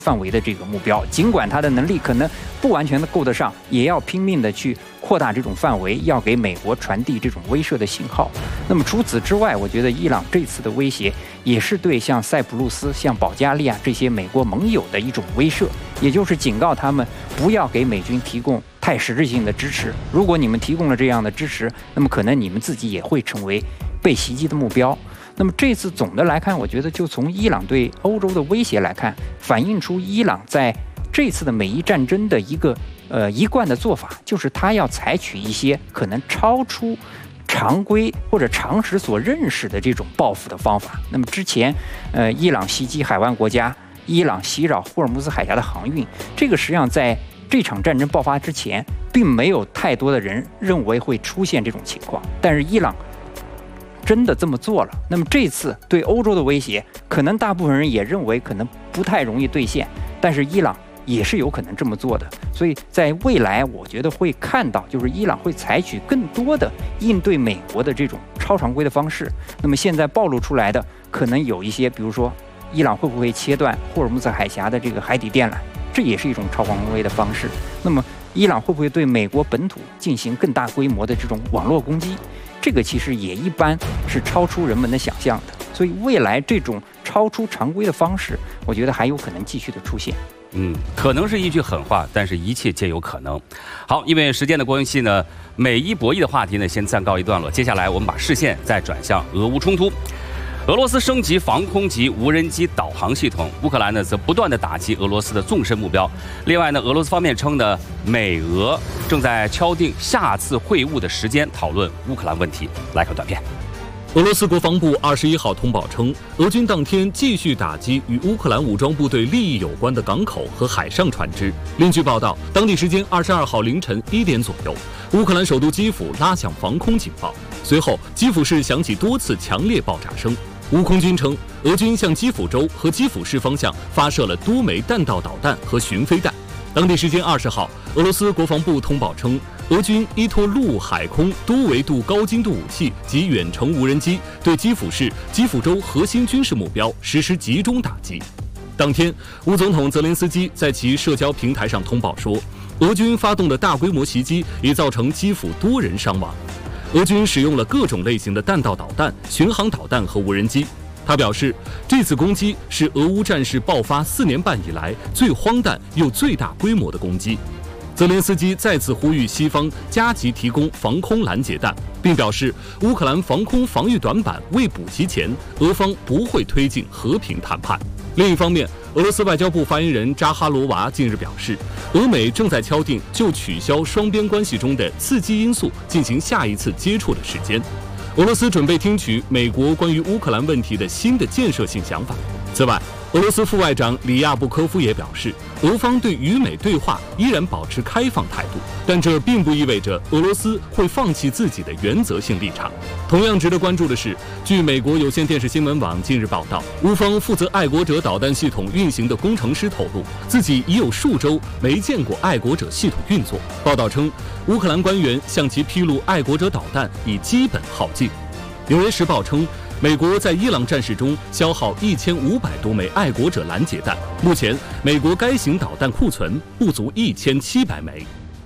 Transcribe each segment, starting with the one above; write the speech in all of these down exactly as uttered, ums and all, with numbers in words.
范围的这个目标，尽管它的能力可能不完全的够得上，也要拼命的去扩大这种范围，要给美国传递这种威慑的信号。那么除此之外，我觉得伊朗这次的威胁也是对像塞浦路斯、像保加利亚这些美国盟友的一种威慑，也就是警告他们不要给美军提供太实质性的支持。如果你们提供了这样的支持，那么可能你们自己也会成为被袭击的目标。那么这次总的来看，我觉得就从伊朗对欧洲的威胁来看，反映出伊朗在这次的美伊战争的一个呃一贯的做法，就是他要采取一些可能超出常规或者常识所认识的这种报复的方法。那么之前，呃，伊朗袭击海湾国家，伊朗袭扰霍尔木兹海峡的航运，这个实际上在这场战争爆发之前，并没有太多的人认为会出现这种情况，但是伊朗真的这么做了。那么这次对欧洲的威胁，可能大部分人也认为可能不太容易兑现，但是伊朗也是有可能这么做的。所以在未来，我觉得会看到，就是伊朗会采取更多的应对美国的这种超常规的方式。那么现在暴露出来的，可能有一些，比如说，伊朗会不会切断霍尔木兹海峡的这个海底电缆，这也是一种超常规的方式。那么伊朗会不会对美国本土进行更大规模的这种网络攻击？这个其实也一般是超出人们的想象的，所以未来这种超出常规的方式，我觉得还有可能继续的出现。 嗯，可能是一句狠话，但是一切皆有可能。好，因为时间的关系呢，美伊博弈的话题呢先暂告一段落。接下来我们把视线再转向俄乌冲突。俄罗斯升级防空级无人机导航系统，乌克兰呢则不断的打击俄罗斯的纵深目标。另外呢，俄罗斯方面称呢，美俄正在敲定下次会晤的时间，讨论乌克兰问题。来看短片。 俄罗斯国防部二十一号通报称，俄军当天继续打击与乌克兰武装部队利益有关的港口和海上船只。另据报道，当地时间二十二号凌晨一点左右，乌克兰首都基辅拉响防空警报，随后基辅市响起多次强烈爆炸声。乌空军称，俄军向基辅州和基辅市方向发射了多枚弹道导弹和巡飞弹。当地时间二十号，俄罗斯国防部通报称，俄军依托陆海空多维度高精度武器及远程无人机，对基辅市、基辅州核心军事目标实施集中打击。当天，乌总统泽连斯基在其社交平台上通报说，俄军发动的大规模袭击已造成基辅多人伤亡。俄军使用了各种类型的弹道导弹、巡航导弹和无人机。他表示，这次攻击是俄乌战事爆发四年半以来最荒诞又最大规模的攻击。泽连斯基再次呼吁西方加急提供防空拦截弹，并表示乌克兰防空防御短板未补齐前，俄方不会推进和平谈判。另一方面，俄罗斯外交部发言人扎哈罗娃近日表示，俄美正在敲定就取消双边关系中的刺激因素进行下一次接触的时间。俄罗斯准备听取美国关于乌克兰问题的新的建设性想法。此外，俄罗斯副外长里亚布科夫也表示，俄方对与美对话依然保持开放态度，但这并不意味着俄罗斯会放弃自己的原则性立场。同样值得关注的是，据美国有线电视新闻网近日报道，乌方负责爱国者导弹系统运行的工程师透露，自己已有数周没见过爱国者系统运作。报道称，乌克兰官员向其披露爱国者导弹已基本耗尽。纽约时报称，美国在伊朗战事中消耗一千五百多枚爱国者拦截弹，目前美国该型导弹库存不足一千七百枚。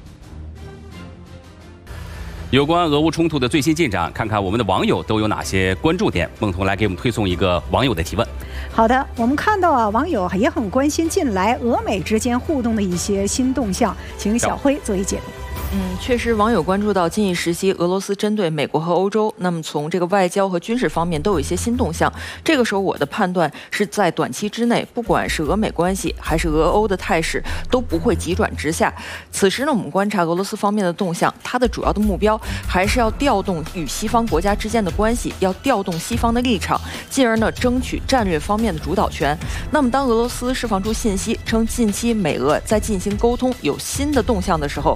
有关俄乌冲突的最新进展，看看我们的网友都有哪些关注点。孟彤来给我们推送一个网友的提问。 好的，我们看到啊，网友也很关心近来俄美之间互动的一些新动向，请小辉做一解读。 嗯，确实，网友关注到近一时期俄罗斯针对美国和欧洲，那么从这个外交和军事方面都有一些新动向。这个时候，我的判断是在短期之内，不管是俄美关系还是俄欧的态势，都不会急转直下。此时呢，我们观察俄罗斯方面的动向，它的主要的目标还是要调动与西方国家之间的关系，要调动西方的立场，进而呢争取战略方面的主导权。那么，当俄罗斯释放出信息称近期美俄在进行沟通有新的动向的时候，更多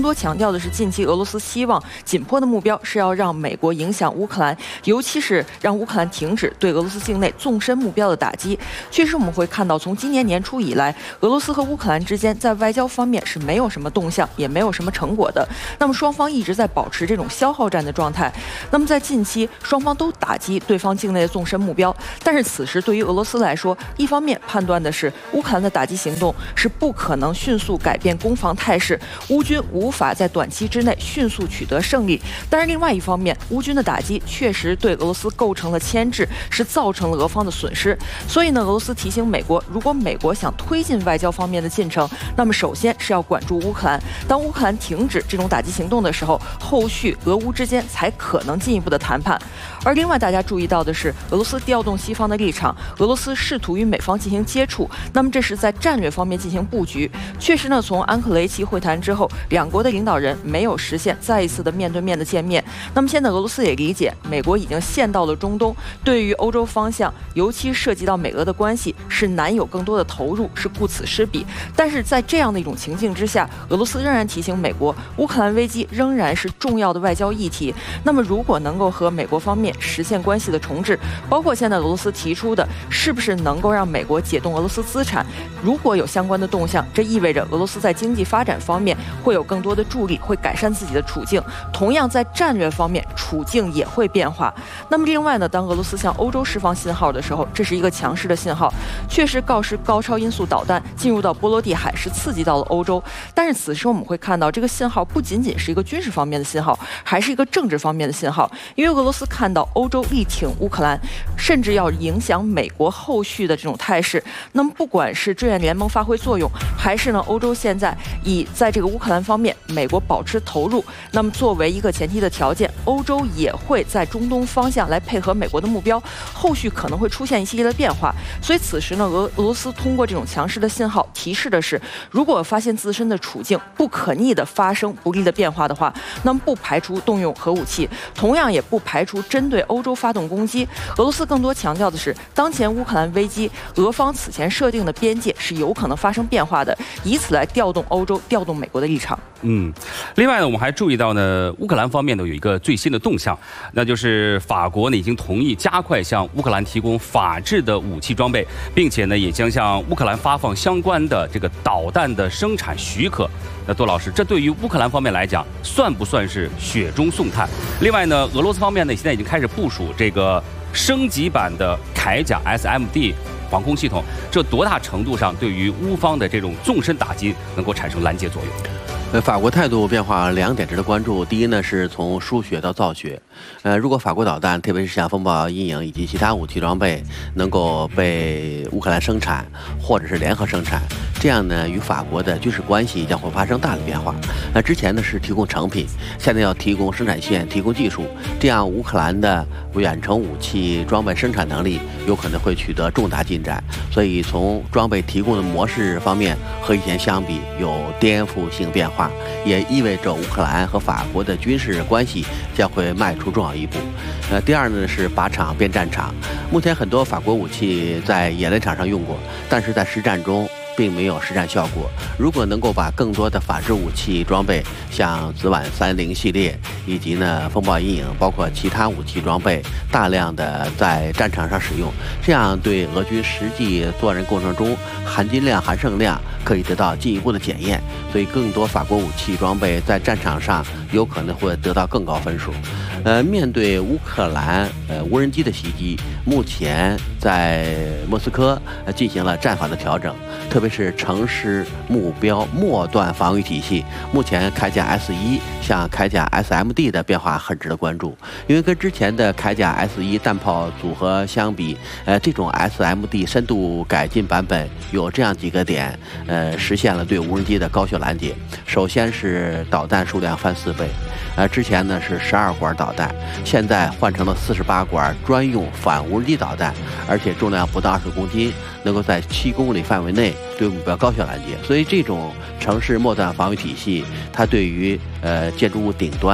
多强调的是，近期俄罗斯希望紧迫的目标是要让美国影响乌克兰，尤其是让乌克兰停止对俄罗斯境内纵深目标的打击。确实，我们会看到，从今年年初以来，俄罗斯和乌克兰之间在外交方面是没有什么动向，也没有什么成果的。那么双方一直在保持这种消耗战的状态。那么在近期，双方都打击对方境内的纵深目标，但是此时对于俄罗斯来说，一方面判断的是乌克兰的打击行动是不可能迅速改变攻防态势，乌军无法在短期之内迅速取得胜利。但是另外一方面，乌军的打击确实对俄罗斯构成了牵制，是造成了俄方的损失。所以呢，俄罗斯提醒美国，如果美国想推进外交方面的进程，那么首先是要管住乌克兰。当乌克兰停止这种打击行动的时候，后续俄乌之间才可能进一步的谈判。而另外大家注意到的是，俄罗斯调动西方的立场，俄罗斯试图与美方进行接触，那么这是在战略方面进行布局。确实呢，从安克雷奇会谈之后，两国的领导人没有实现再一次的面对面的见面。那么现在俄罗斯也理解，美国已经陷到了中东，对于欧洲方向，尤其涉及到美俄的关系，是难有更多的投入，是顾此失彼。但是在这样的一种情境之下，俄罗斯仍然提醒美国，乌克兰危机仍然是重要的外交议题。那么如果能够和美国方面实现关系的重置，包括现在俄罗斯提出的是不是能够让美国解冻俄罗斯资产，如果有相关的动向，这意味着俄罗斯在经济发展方面会有更多的助力，会改善自己的处境。同样在战略方面，处境也会变化。那么另外呢，当俄罗斯向欧洲释放信号的时候，这是一个强势的信号，确实告示高超音速导弹进入到波罗的海，是刺激到了欧洲。但是此时我们会看到，这个信号不仅仅是一个军事方面的信号，还是一个政治方面的信号。因为俄罗斯看到欧洲力挺乌克兰，甚至要影响美国后续的这种态势。那么不管是志愿联盟发挥作用，还是呢欧洲现在以在这个乌克兰方面美国保持投入，那么作为一个前提的条件，欧洲也会在中东方向来配合美国的目标，后续可能会出现一系列的变化。所以此时呢，俄俄罗斯通过这种强势的信号提示的是，如果发现自身的处境不可逆的发生不利的变化的话，那么不排除动用核武器，同样也不排除针对欧洲发动攻击。俄罗斯更多强调的是，当前乌克兰危机，俄方此前设定的边界是有可能发生变化的，以此来调动欧洲、调动美国的立场。 嗯，另外呢，我们还注意到呢，乌克兰方面呢有一个最新的动向，那就是法国呢已经同意加快向乌克兰提供法制的武器装备，并且呢也将向乌克兰发放相关的这个导弹的生产许可。那杜老师，这对于乌克兰方面来讲，算不算是雪中送炭？另外呢，俄罗斯方面呢现在已经开始部署这个升级版的铠甲 S M D 防空系统，这多大程度上对于乌方的这种纵深打击能够产生拦截作用？ 呃，法国态度变化两点值得关注。第一呢，是从输血到造血。呃，如果法国导弹，特别是像风暴阴影以及其他武器装备，能够被乌克兰生产，或者是联合生产，这样呢，与法国的军事关系将会发生大的变化。那之前呢是提供成品，现在要提供生产线、提供技术，这样乌克兰的远程武器装备生产能力有可能会取得重大进展。所以从装备提供的模式方面和以前相比有颠覆性变化。也意味着乌克兰和法国的军事关系将会迈出重要一步。呃，第二呢是靶场变战场。目前很多法国武器在演练场上用过，但是在实战中并没有实战效果。如果能够把更多的法制武器装备，像紫菀三零系列以及呢风暴阴影，包括其他武器装备，大量的在战场上使用，这样对俄军实际作战过程中含金量、含胜量可以得到进一步的检验。所以，更多法国武器装备在战场上有可能会得到更高分数。呃，面对乌克兰呃无人机的袭击，目前在莫斯科呃进行了战法的调整，特别是城市目标末端防御体系。目前铠甲 S 一向铠甲 S M D 的变化很值得关注，因为跟之前的铠甲 S 一弹炮组合相比，呃，这种 S M D 深度改进版本有这样几个点，呃，实现了对无人机的高效拦截。首先是导弹数量翻四倍。呃，之前呢是十二管导弹，现在换成了四十八管专用反无人机导弹，而且重量不到二十公斤，能够在七公里范围内对目标高效拦截。所以这种城市末端防御体系，它对于呃建筑物顶端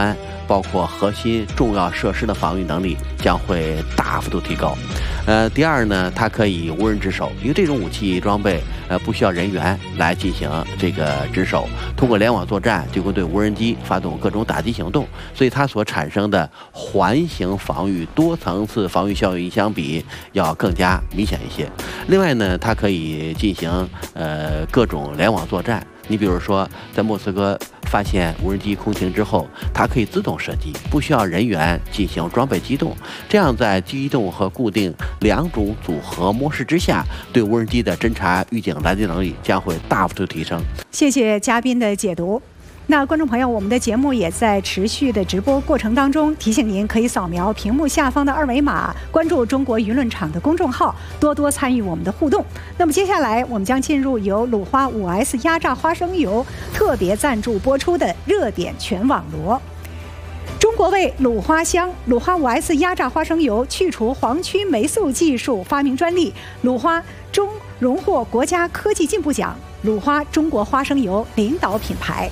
包括核心重要设施的防御能力将会大幅度提高。呃，第二呢，它可以无人值守，因为这种武器装备呃不需要人员来进行这个值守，通过联网作战就会对无人机发动各种打击行动，所以它所产生的环形防御、多层次防御效应相比要更加明显一些。另外呢，它可以进行呃各种联网作战。你比如说，在莫斯科发现无人机空停之后，它可以自动射击，不需要人员进行装备机动。这样在机动和固定两种组合模式之下，对无人机的侦察、预警、拦截能力将会大幅度提升。 谢谢嘉宾的解读。那观众朋友，我们的节目也在持续的直播过程当中，提醒您可以扫描屏幕下方的二维码，关注中国舆论场的公众号，多多参与我们的互动。那么接下来我们将进入由鲁花 五 S 压榨花生油特别赞助播出的热点全网罗。中国为鲁花香鲁花 五 S 压榨花生油去除黄曲霉素技术发明专利，鲁花中荣获国家科技进步奖，鲁花中国花生油领导品牌。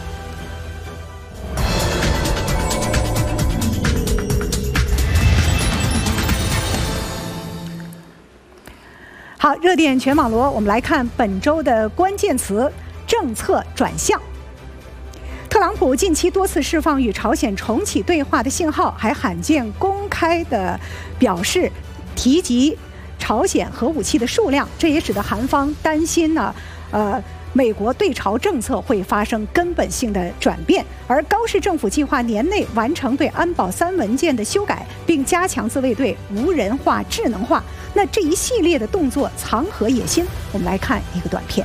好，热点全网罗，我们来看本周的关键词：政策转向。特朗普近期多次释放与朝鲜重启对话的信号，还罕见公开的表示提及朝鲜核武器的数量，这也使得韩方担心呢，呃。美国对朝政策会发生根本性的转变，而高市政府计划年内完成对安保三文件的修改，并加强自卫队无人化、智能化。那这一系列的动作藏何野心？我们来看一个短片。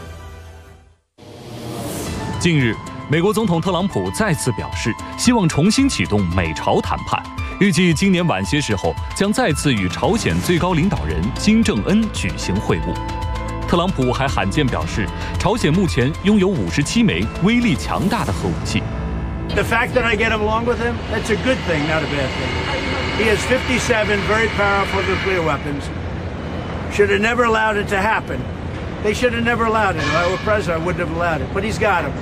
近日，美国总统特朗普再次表示，希望重新启动美朝谈判，预计今年晚些时候将再次与朝鲜最高领导人金正恩举行会晤。特朗普还罕见表示，朝鲜目前拥有五十七枚威力强大的核武器。 The fact that I get along with him, that's a good thing, not a bad thing. He has fifty-seven very powerful nuclear weapons. Should have never allowed it to happen. They should have never allowed it. If I were president, I wouldn't have allowed it. But he's got them.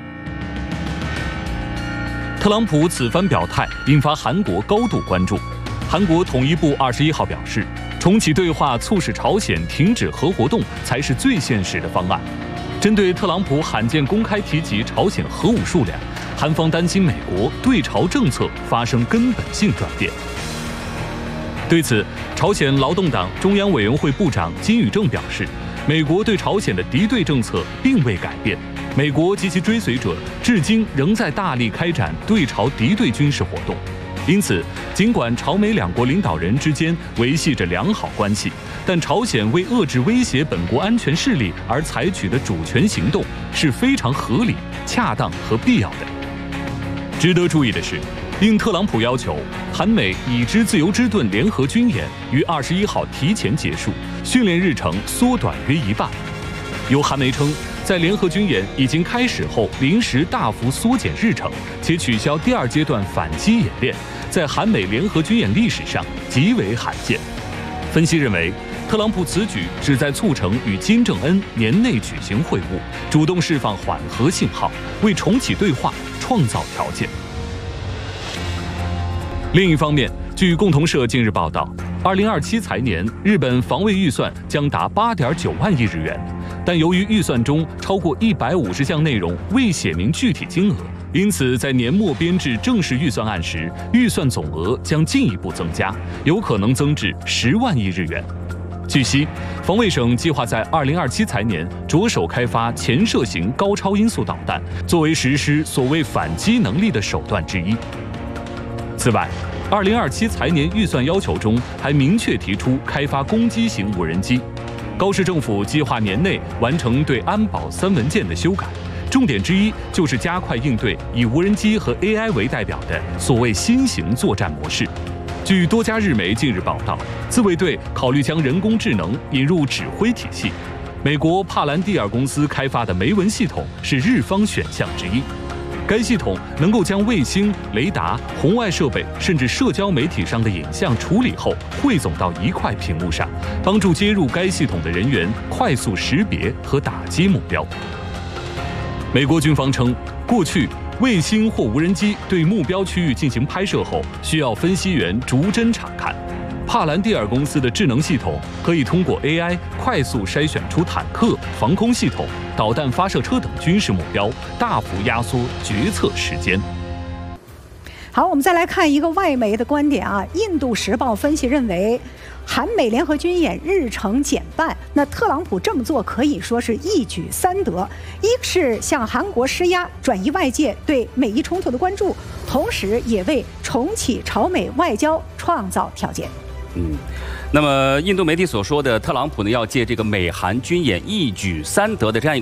特朗普此番表态引发韩国高度关注。韩国统一部二十一号表示，重启对话，促使朝鲜停止核活动才是最现实的方案。针对特朗普罕见公开提及朝鲜核武数量，韩方担心美国对朝政策发生根本性转变。对此，朝鲜劳动党中央委员会部长金宇正表示，美国对朝鲜的敌对政策并未改变，美国及其追随者至今仍在大力开展对朝敌对军事活动。因此，尽管朝美两国领导人之间维系着良好关系，但朝鲜为遏制威胁本国安全势力而采取的主权行动是非常合理、恰当和必要的。值得注意的是，应特朗普要求，韩美已知自由之盾联合军演于二十一号提前结束，训练日程缩短约一半。有韩媒称，在联合军演已经开始后，临时大幅缩减日程，且取消第二阶段反击演练，在韩美联合军演历史上极为罕见。分析认为，特朗普此举旨在促成与金正恩年内举行会晤，主动释放缓和信号，为重启对话创造条件。另一方面，据共同社近日报道，二零二七财年日本防卫预算将达八点九万亿日元，但由于预算中超过一百五十项内容未写明具体金额，因此在年末编制正式预算案时，预算总额将进一步增加，有可能增至十万亿日元。据悉，防卫省计划在二零二七财年着手开发潜射型高超音速导弹，作为实施所谓反击能力的手段之一。此外，二零二七财年预算要求中还明确提出开发攻击型无人机。高市政府计划年内完成对安保三文件的修改，重点之一就是加快应对以无人机和 A I 为代表的所谓新型作战模式。据多家日媒近日报道，自卫队考虑将人工智能引入指挥体系。美国帕兰蒂尔公司开发的梅文系统是日方选项之一。该系统能够将卫星、雷达、红外设备甚至社交媒体上的影像处理后汇总到一块屏幕上，帮助接入该系统的人员快速识别和打击目标。美国军方称，过去卫星或无人机对目标区域进行拍摄后，需要分析员逐帧查看。帕兰蒂尔公司的智能系统可以通过 A I 快速筛选出坦克、防空系统、导弹发射车等军事目标，大幅压缩决策时间。 好，我们再来看一个外媒的观点啊，《印度时报》分析认为，韩美联合军演日程减半，那特朗普这么做可以说是一举三得：一是向韩国施压，转移外界对美伊冲突的关注，同时也为重启朝美外交创造条件。 嗯，那么印度媒体所说的特朗普呢，要借这个美韩军演一举三得的这样一个